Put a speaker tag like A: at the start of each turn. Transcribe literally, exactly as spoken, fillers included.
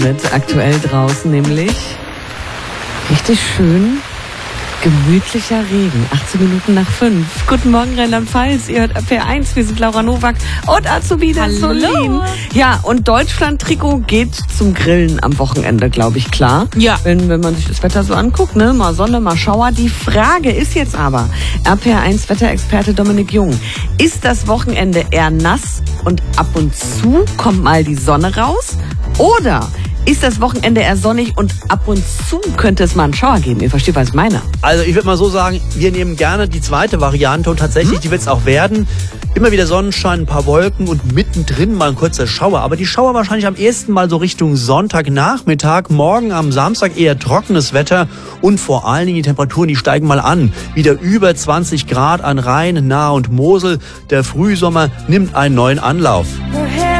A: Mit aktuell draußen nämlich richtig schön gemütlicher Regen. achtzehn Minuten nach fünf. Guten Morgen Rheinland-Pfalz. Ihr hört R P R eins. Wir sind Laura Nowak und Azubina Solin. Ja, und Deutschland-Trikot geht zum Grillen am Wochenende, glaube ich, klar.
B: Ja.
A: Wenn, wenn man sich das Wetter so anguckt, ne? Mal Sonne, mal Schauer. Die Frage ist jetzt aber, R P R eins Wetterexperte Dominik Jung, ist das Wochenende eher nass und ab und zu kommt mal die Sonne raus? Oder ist das Wochenende eher sonnig und ab und zu könnte es mal einen Schauer geben? Ihr versteht, was ich meine.
C: Also ich würde mal so sagen, wir nehmen gerne die zweite Variante und tatsächlich, hm? die wird es auch werden. Immer wieder Sonnenschein, ein paar Wolken und mittendrin mal ein kurzer Schauer. Aber die Schauer wahrscheinlich am ehesten mal so Richtung Sonntagnachmittag. Morgen am Samstag eher trockenes Wetter und vor allen Dingen die Temperaturen, die steigen mal an. Wieder über zwanzig Grad an Rhein, Nahe und Mosel. Der Frühsommer nimmt einen neuen Anlauf.